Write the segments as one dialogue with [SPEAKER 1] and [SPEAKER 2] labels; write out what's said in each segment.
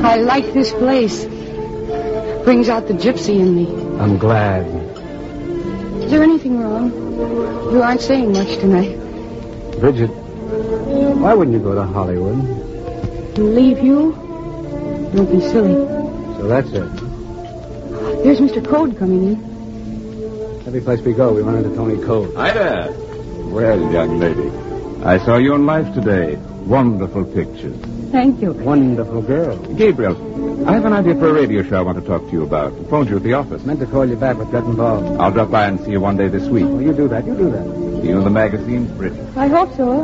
[SPEAKER 1] I like this place. Brings out the gypsy in me.
[SPEAKER 2] I'm glad.
[SPEAKER 1] Is there anything wrong? You aren't saying much tonight.
[SPEAKER 2] Bridget, why wouldn't you go to Hollywood?
[SPEAKER 1] Leave you? Don't be silly.
[SPEAKER 2] So that's it.
[SPEAKER 1] There's Mr. Code coming in.
[SPEAKER 2] Every place we go, we run into Tony Code.
[SPEAKER 3] Hi there. Well, young lady, I saw you on Life today. Wonderful pictures.
[SPEAKER 1] Thank you.
[SPEAKER 2] Wonderful girl.
[SPEAKER 3] Gabriel, I have an idea for a radio show I want to talk to you about. I phoned you at the office.
[SPEAKER 2] Meant to call you back, but got involved.
[SPEAKER 3] I'll drop by and see you one day this week.
[SPEAKER 2] Oh, you do that.
[SPEAKER 3] See you in the magazines, Bridget.
[SPEAKER 1] I hope so.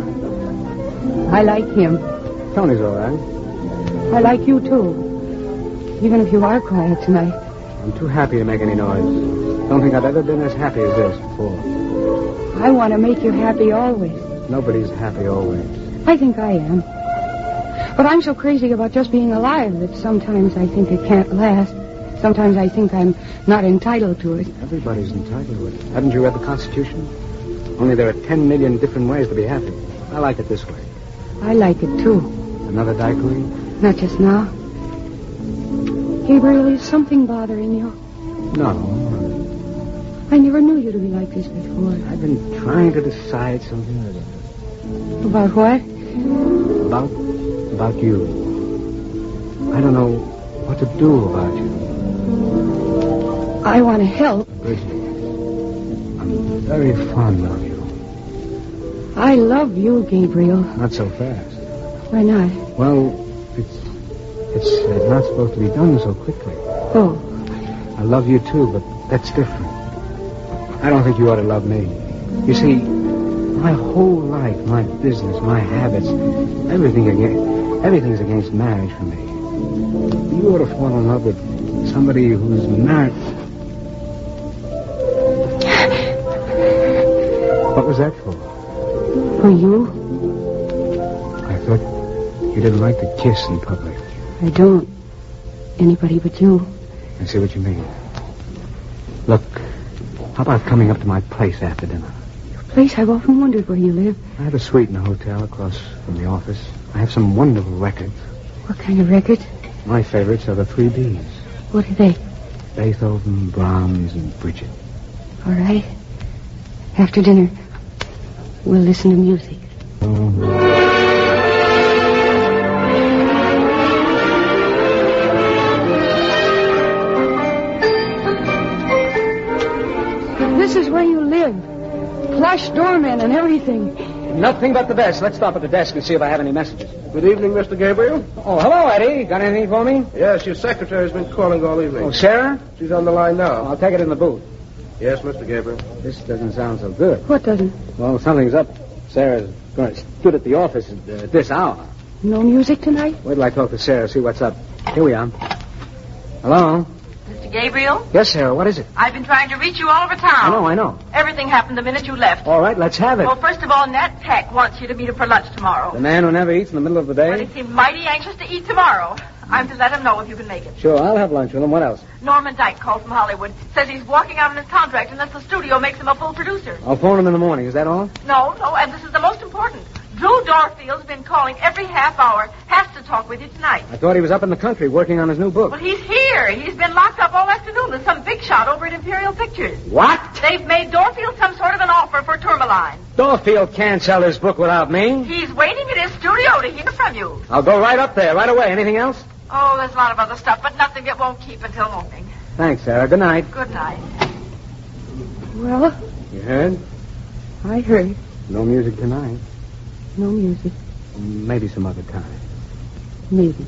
[SPEAKER 1] I like him.
[SPEAKER 2] Tony's all right.
[SPEAKER 1] I like you, too. Even if you are quiet tonight.
[SPEAKER 2] I'm too happy to make any noise. Don't think I've ever been as happy as this before.
[SPEAKER 1] I want to make you happy always.
[SPEAKER 2] Nobody's happy always.
[SPEAKER 1] I think I am. But I'm so crazy about just being alive that sometimes I think it can't last. Sometimes I think I'm not entitled to it.
[SPEAKER 2] Everybody's entitled to it. Haven't you read the Constitution? Only there are 10 million different ways to be happy. I like it this way.
[SPEAKER 1] I like it, too.
[SPEAKER 2] Another daiquiri?
[SPEAKER 1] Not just now. Gabriel, is something bothering you?
[SPEAKER 2] No.
[SPEAKER 1] I never knew you to be like this before.
[SPEAKER 2] I've been trying to decide something.
[SPEAKER 1] About what?
[SPEAKER 2] About you. I don't know what to do about you.
[SPEAKER 1] I want to help.
[SPEAKER 2] Bridget, I'm very fond of you.
[SPEAKER 1] I love you, Gabriel.
[SPEAKER 2] Not so fast.
[SPEAKER 1] Why not?
[SPEAKER 2] Well, it's not supposed to be done so quickly.
[SPEAKER 1] Oh.
[SPEAKER 2] I love you too, but that's different. I don't think you ought to love me. You see, my whole life, my business, my habits, everything's against marriage for me. You ought to fall in love with somebody who's married. What was that for?
[SPEAKER 1] For you?
[SPEAKER 2] I thought you didn't like to kiss in public.
[SPEAKER 1] I don't. Anybody but you.
[SPEAKER 2] I see what you mean. Look, how about coming up to my place after dinner?
[SPEAKER 1] Your place? I've often wondered where you live.
[SPEAKER 2] I have a suite in a hotel across from the office. I have some wonderful records.
[SPEAKER 1] What kind of records?
[SPEAKER 2] My favorites are the 3 Bs.
[SPEAKER 1] What are they?
[SPEAKER 2] Beethoven, Brahms, and Bridget.
[SPEAKER 1] All right. After dinner, we'll listen to music. This is where you live. Plush doorman and everything.
[SPEAKER 2] Nothing but the best. Let's stop at the desk and see if I have any messages.
[SPEAKER 4] Good evening, Mr. Gabriel.
[SPEAKER 2] Oh, hello, Eddie. Got anything for me?
[SPEAKER 4] Yes, your secretary's been calling all evening.
[SPEAKER 2] Oh, Sarah?
[SPEAKER 4] She's on the line now.
[SPEAKER 2] I'll take it in the booth.
[SPEAKER 4] Yes, Mr. Gabriel.
[SPEAKER 2] This doesn't sound so good.
[SPEAKER 1] What doesn't?
[SPEAKER 2] Well, something's up. Sarah's stood at the office at this hour.
[SPEAKER 1] No music tonight?
[SPEAKER 2] Wait till I talk to Sarah, see what's up. Here we are. Hello?
[SPEAKER 5] Mr. Gabriel?
[SPEAKER 2] Yes, Sarah, what is it?
[SPEAKER 5] I've been trying to reach you all over town.
[SPEAKER 2] I know.
[SPEAKER 5] Everything happened the minute you left.
[SPEAKER 2] All right, let's have it.
[SPEAKER 5] Well, first of all, Nat Peck wants you to meet him for lunch tomorrow.
[SPEAKER 2] The man who never eats in the middle of the
[SPEAKER 5] Well,
[SPEAKER 2] day?
[SPEAKER 5] he seemed mighty anxious to eat tomorrow. I'm to let him know if you can make it.
[SPEAKER 2] Sure, I'll have lunch with him. What else?
[SPEAKER 5] Norman Dyke called from Hollywood. Says he's walking out on his contract unless the studio makes him a full producer.
[SPEAKER 2] I'll phone him in the morning. Is that all?
[SPEAKER 5] No, and this is the most important. Drew Dorfield's been calling every half hour. Has to talk with you tonight.
[SPEAKER 2] I thought he was up in the country working on his new book.
[SPEAKER 5] Well, he's here. He's been locked up all afternoon with some big shot over at Imperial Pictures.
[SPEAKER 2] What?
[SPEAKER 5] They've made Dorfield some sort of an offer for Tourmaline.
[SPEAKER 2] Dorfield can't sell his book without me.
[SPEAKER 5] He's waiting at his studio to hear from you.
[SPEAKER 2] I'll go right up there, right away. Anything else?
[SPEAKER 5] Oh, there's a lot of other stuff, but nothing that won't keep until morning.
[SPEAKER 2] Thanks, Sarah. Good night.
[SPEAKER 5] Good night.
[SPEAKER 1] Well,
[SPEAKER 2] You heard?
[SPEAKER 1] I heard.
[SPEAKER 2] No music tonight.
[SPEAKER 1] No music.
[SPEAKER 2] Maybe some other time.
[SPEAKER 1] Maybe.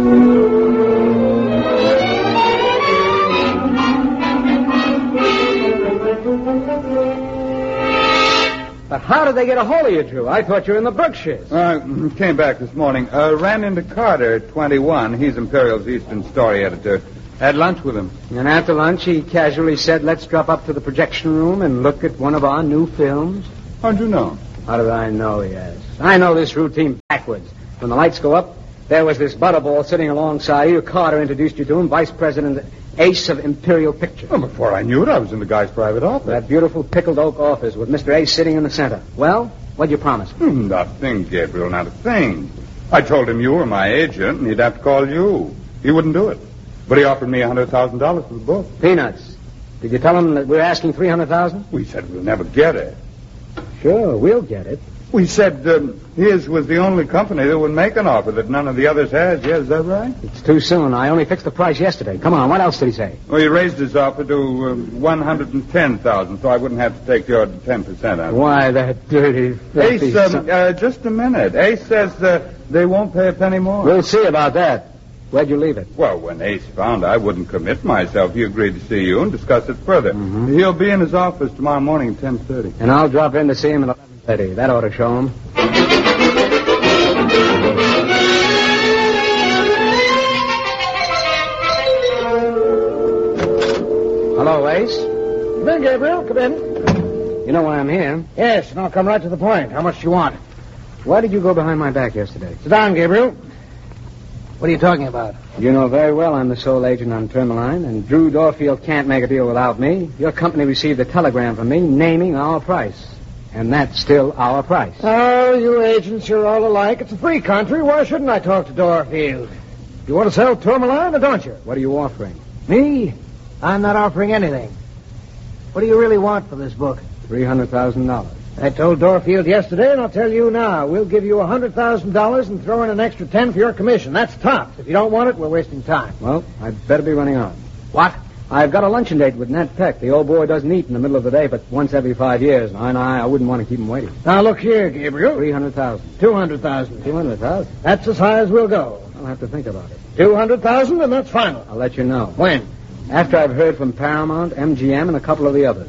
[SPEAKER 2] But how did they get a hold of you, Drew? I thought you were in the Berkshires.
[SPEAKER 3] Came back this morning. Ran into Carter at 21. He's Imperial's Eastern Story editor. Had lunch with him.
[SPEAKER 2] And after lunch, he casually said, let's drop up to the projection room and look at one of our new films.
[SPEAKER 3] How'd you know?
[SPEAKER 2] How did I know, yes? I know this routine backwards. When the lights go up, there was this butterball sitting alongside you. Carter introduced you to him, Vice President Ace of Imperial Pictures.
[SPEAKER 3] Well, before I knew it, I was in the guy's private office.
[SPEAKER 2] That beautiful pickled oak office with Mr. Ace sitting in the center. Well, what'd you promise?
[SPEAKER 3] Not a thing, Gabriel, not a thing. I told him you were my agent, and he'd have to call you. He wouldn't do it. But he offered me $100,000 for the book.
[SPEAKER 2] Peanuts. Did you tell him that we're asking $300,000?
[SPEAKER 3] We said we'll never get it.
[SPEAKER 2] Sure, we'll get it.
[SPEAKER 3] We said his was the only company that would make an offer that none of the others has. Yeah, is that right?
[SPEAKER 2] It's too soon. I only fixed the price yesterday. Come on, what else did he say?
[SPEAKER 3] Well, he raised his offer to $110,000, so I wouldn't have to take your 10% out.
[SPEAKER 2] Why, that dirty...
[SPEAKER 3] Ace, just a minute. Ace says they won't pay a penny more.
[SPEAKER 2] We'll see about that. Where'd you leave it?
[SPEAKER 3] Well, when Ace found I wouldn't commit myself, he agreed to see you and discuss it further.
[SPEAKER 2] Mm-hmm.
[SPEAKER 3] He'll be in his office tomorrow morning at 10:30.
[SPEAKER 2] And I'll drop in to see him at 11:30. That ought to show him. Hello, Ace.
[SPEAKER 6] Come in, Gabriel. Come in.
[SPEAKER 2] You know why I'm here.
[SPEAKER 6] Yes, and I'll come right to the point. How much do you want?
[SPEAKER 2] Why did you go behind my back yesterday?
[SPEAKER 6] Sit down, Gabriel. What are you talking about?
[SPEAKER 2] You know very well I'm the sole agent on Tourmaline, and Drew Dorfield can't make a deal without me. Your company received a telegram from me naming our price. And that's still our price.
[SPEAKER 6] Oh, you agents, you're all alike. It's a free country. Why shouldn't I talk to Dorfield? You want to sell Tourmaline, or don't you?
[SPEAKER 2] What are you offering?
[SPEAKER 6] Me? I'm not offering anything. What do you really want for this book?
[SPEAKER 2] $300,000.
[SPEAKER 6] I told Dorfield yesterday, and I'll tell you now. We'll give you $100,000 and throw in an extra 10 for your commission. That's tops. If you don't want it, we're wasting time.
[SPEAKER 2] Well, I'd better be running on.
[SPEAKER 6] What?
[SPEAKER 2] I've got a luncheon date with Nat Peck. The old boy doesn't eat in the middle of the day, but once every 5 years. And I wouldn't want to keep him waiting.
[SPEAKER 6] Now, look here, Gabriel.
[SPEAKER 2] $300,000.
[SPEAKER 6] $200,000.
[SPEAKER 2] $200,000?
[SPEAKER 6] That's as high as we'll go.
[SPEAKER 2] I'll have to think about it.
[SPEAKER 6] $200,000, and that's final.
[SPEAKER 2] I'll let you know.
[SPEAKER 6] When?
[SPEAKER 2] After I've heard from Paramount, MGM, and a couple of the others.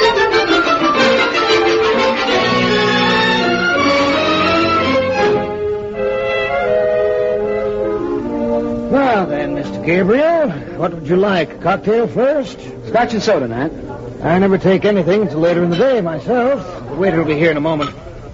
[SPEAKER 6] Now then, Mr. Gabriel, what would you like? A cocktail first?
[SPEAKER 2] Scotch and soda, Nat.
[SPEAKER 6] I never take anything until later in the day myself. The waiter will be here in a moment.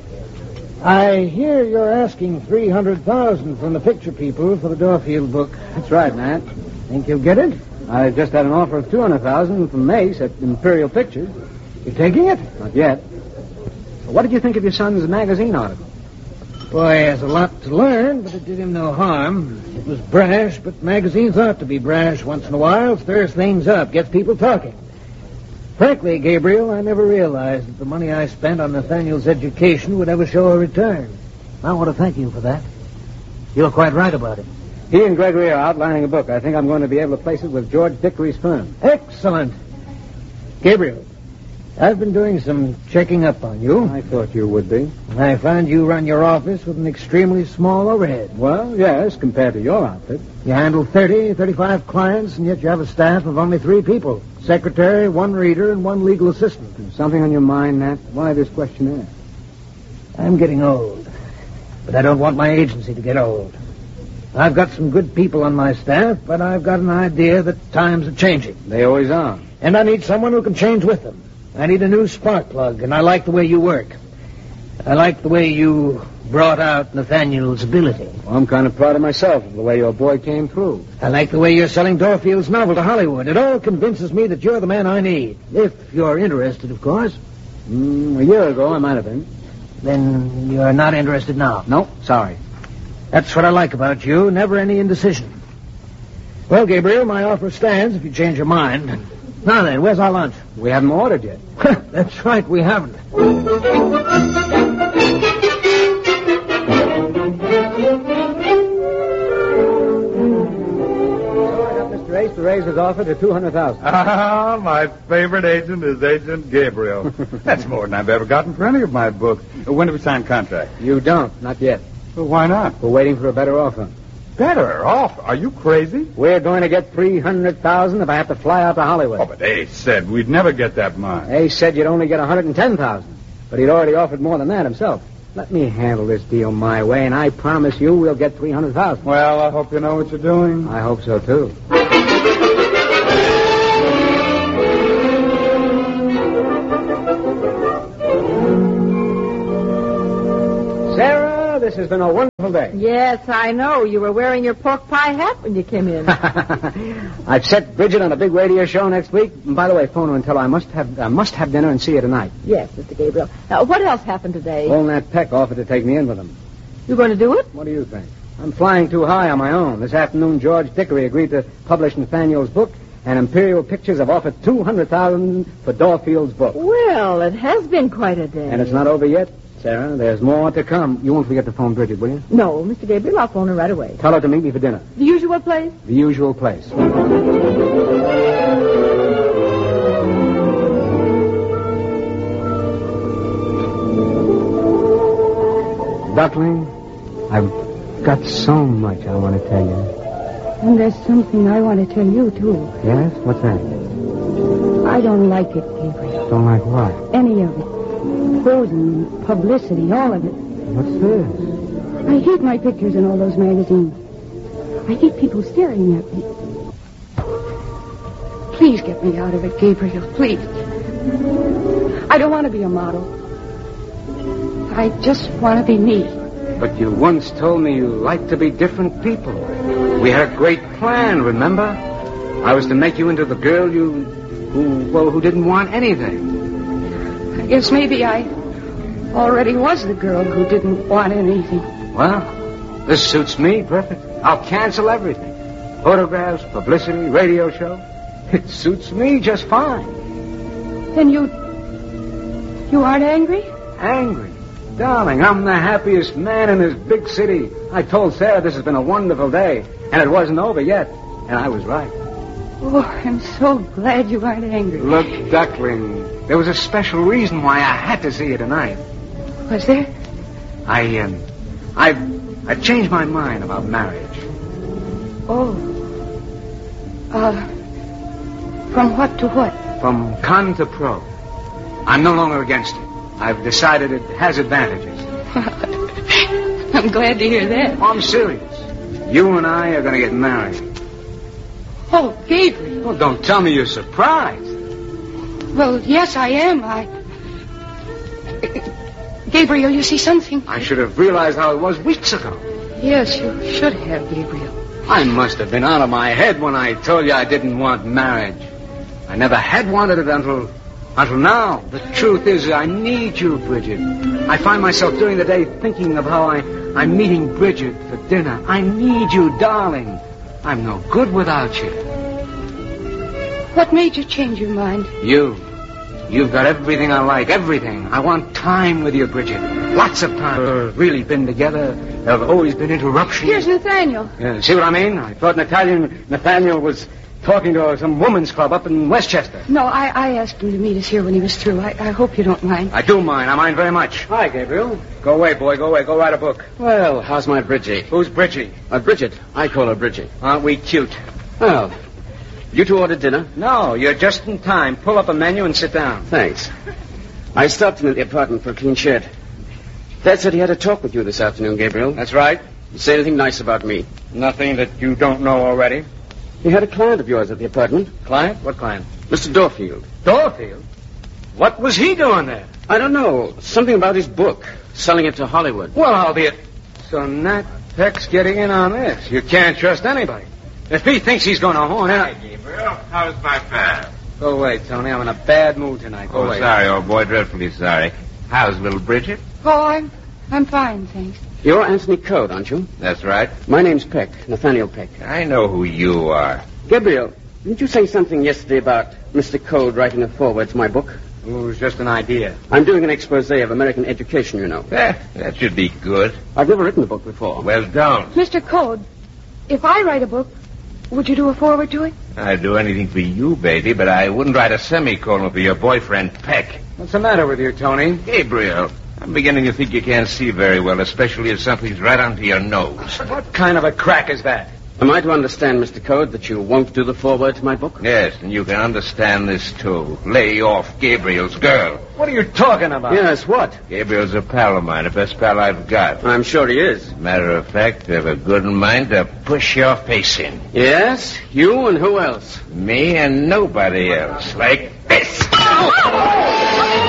[SPEAKER 6] I hear you're asking $300,000 from the picture people for the Dorfield book.
[SPEAKER 2] That's right, Nat.
[SPEAKER 6] Think you'll get it?
[SPEAKER 2] I just had an offer of $200,000 from Mace at Imperial Pictures.
[SPEAKER 6] You taking it?
[SPEAKER 2] Not yet. What did you think of your son's magazine article?
[SPEAKER 6] Boy, he has a lot to learn, but it did him no harm. It was brash, but magazines ought to be brash once in a while. Stirs things up, gets people talking. Frankly, Gabriel, I never realized that the money I spent on Nathaniel's education would ever show a return. I want to thank you for that. You're quite right about it.
[SPEAKER 2] He and Gregory are outlining a book. I think I'm going to be able to place it with George Dickory's firm.
[SPEAKER 6] Excellent. Gabriel, I've been doing some checking up on you.
[SPEAKER 2] I thought you would be.
[SPEAKER 6] I find you run your office with an extremely small overhead.
[SPEAKER 2] Well, yes, compared to your outfit.
[SPEAKER 6] You handle 35 clients, and yet you have a staff of only 3 people. Secretary, 1 reader, and 1 legal assistant.
[SPEAKER 2] Something on your mind, Nat? Why this questionnaire?
[SPEAKER 6] I'm getting old, but I don't want my agency to get old. I've got some good people on my staff, but I've got an idea that times are changing.
[SPEAKER 2] They always are.
[SPEAKER 6] And I need someone who can change with them. I need a new spark plug, and I like the way you work. I like the way you brought out Nathaniel's ability.
[SPEAKER 2] Well, I'm kind of proud of myself of the way your boy came through.
[SPEAKER 6] I like the way you're selling Dorfield's novel to Hollywood. It all convinces me that you're the man I need. If you're interested, of course.
[SPEAKER 2] A year ago, I might have been.
[SPEAKER 6] Then you're not interested now?
[SPEAKER 2] No, sorry.
[SPEAKER 6] That's what I like about you. Never any indecision. Well, Gabriel, my offer stands if you change your mind. Now then, where's our lunch?
[SPEAKER 2] We haven't ordered yet.
[SPEAKER 6] That's right, we haven't.
[SPEAKER 2] Mr. Ace to raise his offer to $200,000.
[SPEAKER 3] Ah, my favorite agent is Agent Gabriel. That's more than I've ever gotten for any of my books. When do we sign contract?
[SPEAKER 2] You don't, not yet.
[SPEAKER 3] Well, why not?
[SPEAKER 2] We're waiting for a better offer.
[SPEAKER 3] Better off? Are you crazy?
[SPEAKER 2] We're going to get $300,000 if I have to fly out to Hollywood.
[SPEAKER 3] Oh, but Ace said we'd never get that much.
[SPEAKER 2] Ace said you'd only get $110,000, but he'd already offered more than that himself. Let me handle this deal my way, and I promise you we'll get $300,000.
[SPEAKER 3] Well, I hope you know what you're doing.
[SPEAKER 2] I hope so, too. Sarah, this has been a wonderful day.
[SPEAKER 5] Yes, I know. You were wearing your pork pie hat when you came in.
[SPEAKER 2] I've set Bridget on a big radio show next week. And by the way, phone her and tell her I must have dinner and see her tonight.
[SPEAKER 5] Yes, Mr. Gabriel. Now, what else happened today?
[SPEAKER 2] Old Nat Peck offered to take me in with him.
[SPEAKER 5] You going to do it?
[SPEAKER 2] What do you think? I'm flying too high on my own. This afternoon, George Dickory agreed to publish Nathaniel's book, and Imperial Pictures have offered $200,000 for Dorfield's book.
[SPEAKER 7] Well, it has been quite a day.
[SPEAKER 2] And it's not over yet, Sarah. There's more to come. You won't forget to phone Bridget, will you?
[SPEAKER 7] No, Mr. Gabriel, I'll phone her right away.
[SPEAKER 2] Tell her to meet me for dinner.
[SPEAKER 7] The usual place?
[SPEAKER 2] The usual place. Duckling, I've got so much I want to tell you.
[SPEAKER 1] And there's something I want to tell you, too.
[SPEAKER 2] Yes? What's that?
[SPEAKER 1] I don't like it, Gabriel.
[SPEAKER 2] Don't like what?
[SPEAKER 1] Any of it. Posing, publicity, all of it.
[SPEAKER 2] What's this?
[SPEAKER 1] I hate my pictures in all those magazines. I hate people staring at me. Please get me out of it, Gabriel. Please. I don't want to be a model. I just want to be me.
[SPEAKER 2] But you once told me you liked to be different people. We had a great plan, remember? I was to make you into the girl who didn't want anything.
[SPEAKER 1] I guess maybe I already was the girl who didn't want anything.
[SPEAKER 2] Well, this suits me perfect. I'll cancel everything. Photographs, publicity, radio show. It suits me just fine.
[SPEAKER 1] Then you aren't angry?
[SPEAKER 2] Angry? Darling, I'm the happiest man in this big city. I told Sarah this has been a wonderful day, and it wasn't over yet. And I was right.
[SPEAKER 1] Oh, I'm so glad you aren't angry.
[SPEAKER 2] Look, Duckling, there was a special reason why I had to see you tonight.
[SPEAKER 1] Was there?
[SPEAKER 2] I've changed my mind about marriage.
[SPEAKER 1] Oh. From what to what?
[SPEAKER 2] From con to pro. I'm no longer against it. I've decided it has advantages.
[SPEAKER 1] I'm glad to hear that.
[SPEAKER 2] I'm serious. You and I are going to get married.
[SPEAKER 1] Oh, Gabriel.
[SPEAKER 2] Well, don't tell me you're surprised.
[SPEAKER 1] Well, yes, I am. Gabriel, you see something?
[SPEAKER 2] I should have realized how it was weeks ago.
[SPEAKER 1] Yes, you should have, Gabriel.
[SPEAKER 2] I must have been out of my head when I told you I didn't want marriage. I never had wanted it until now. The truth is, I need you, Bridget. I find myself during the day thinking of how I'm meeting Bridget for dinner. I need you, darling. I'm no good without you.
[SPEAKER 1] What made you change your mind?
[SPEAKER 2] You've got everything I like, everything. I want time with you, Bridget. Lots of time. We've really been together. There have always been interruptions.
[SPEAKER 1] Here's Nathaniel.
[SPEAKER 2] Yeah, see what I mean? I thought Nathaniel was talking to some women's club up in Westchester.
[SPEAKER 1] No, I asked him to meet us here when he was through. I hope you don't mind.
[SPEAKER 2] I do mind. I mind very much.
[SPEAKER 4] Hi, Gabriel.
[SPEAKER 2] Go away, boy. Go away. Go write a book.
[SPEAKER 4] Well, how's my Bridgie?
[SPEAKER 2] Who's Bridgie?
[SPEAKER 4] Bridget. I call her Bridgie.
[SPEAKER 2] Aren't we cute?
[SPEAKER 4] Well, you two ordered dinner?
[SPEAKER 2] No, you're just in time. Pull up a menu and sit down.
[SPEAKER 4] Thanks. I stopped in at the apartment for a clean shed. Dad said he had a talk with you this afternoon, Gabriel.
[SPEAKER 2] That's right.
[SPEAKER 4] You say anything nice about me?
[SPEAKER 2] Nothing that you don't know already.
[SPEAKER 4] He had a client of yours at the apartment.
[SPEAKER 2] Client? What client?
[SPEAKER 4] Mr. Dorfield.
[SPEAKER 2] Dorfield? What was he doing there?
[SPEAKER 4] I don't know. Something about his book. Selling it to Hollywood.
[SPEAKER 2] Well, I'll be it. So Nat Peck's getting in on this. You can't trust anybody. If he thinks he's going to horn in...
[SPEAKER 8] Hi, Gabriel. How's my pal?
[SPEAKER 2] Go away, Tony. I'm in a bad mood tonight. Go away.
[SPEAKER 8] Sorry, old boy. Dreadfully sorry. How's little Bridget?
[SPEAKER 1] Oh, I'm fine, thanks.
[SPEAKER 4] You're Anthony Code, aren't you?
[SPEAKER 8] That's right.
[SPEAKER 4] My name's Peck, Nathaniel Peck.
[SPEAKER 8] I know who you are.
[SPEAKER 4] Gabriel, didn't you say something yesterday about Mr. Code writing a foreword to my book?
[SPEAKER 2] It was just an idea.
[SPEAKER 4] I'm doing an expose of American education, you know.
[SPEAKER 8] That should be good.
[SPEAKER 4] I've never written a book before.
[SPEAKER 8] Well, don't.
[SPEAKER 1] Mr. Code, if I write a book, would you do a foreword to it?
[SPEAKER 8] I'd do anything for you, baby, but I wouldn't write a semicolon for your boyfriend, Peck.
[SPEAKER 2] What's the matter with you, Tony?
[SPEAKER 8] Gabriel, I'm beginning to think you can't see very well, especially if something's right onto your nose.
[SPEAKER 2] What kind of a crack is that?
[SPEAKER 4] Am I to understand, Mr. Code, that you won't do the foreword to my book?
[SPEAKER 8] Yes, and you can understand this, too. Lay off Gabriel's girl.
[SPEAKER 2] What are you talking about?
[SPEAKER 4] Yes, what?
[SPEAKER 8] Gabriel's a pal of mine, the best pal I've got.
[SPEAKER 4] I'm sure he is.
[SPEAKER 8] Matter of fact, I have a good mind to push your face in.
[SPEAKER 4] Yes? You and who else?
[SPEAKER 8] Me and nobody else. Like this.